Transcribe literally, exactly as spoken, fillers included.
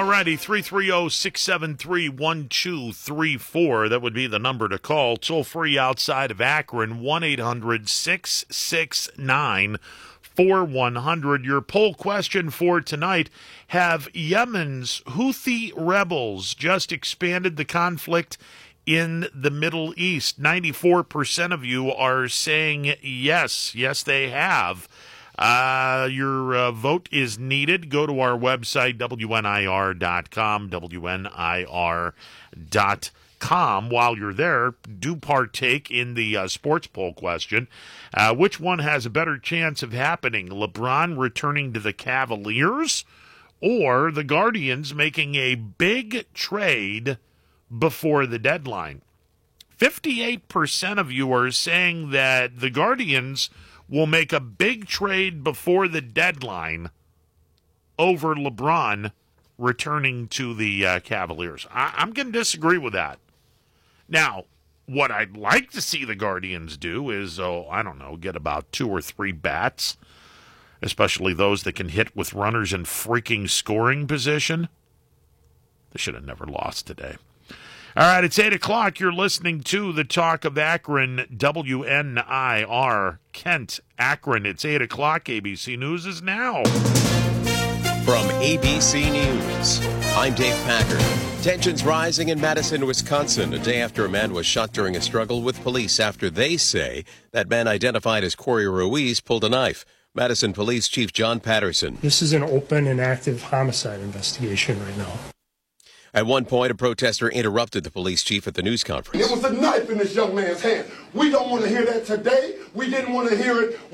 righty, three three zero, six seven three, one two three four. That would be the number to call. Toll free outside of Akron, one eight hundred, six six nine, four one zero zero. Your poll question for tonight: have Yemen's Houthi rebels just expanded the conflict in the Middle East? ninety-four percent of you are saying yes. Yes, they have. Uh, your uh, vote is needed. Go to our website, W N I R dot com, W N I R dot com. While you're there, do partake in the uh, sports poll question. Uh, which one has a better chance of happening? LeBron returning to the Cavaliers or the Guardians making a big trade before the deadline? fifty-eight percent of you are saying that the Guardians will make a big trade before the deadline over LeBron returning to the uh, Cavaliers. I- I'm going to disagree with that. Now, what I'd like to see the Guardians do is, oh, I don't know, get about two or three bats, especially those that can hit with runners in freaking scoring position. They should have never lost today. All right, it's eight o'clock. You're listening to the Talk of Akron, W N I R, Kent, Akron. It's eight o'clock. A B C News is now. From A B C News, I'm Dave Packard. Tensions rising in Madison, Wisconsin, a day after a man was shot during a struggle with police after they say that man identified as Corey Ruiz pulled a knife. Madison Police Chief John Patterson. This is an open and active homicide investigation right now. At one point, a protester interrupted the police chief at the news conference. There was a knife in this young man's hand. We don't want to hear that today. We didn't want to hear it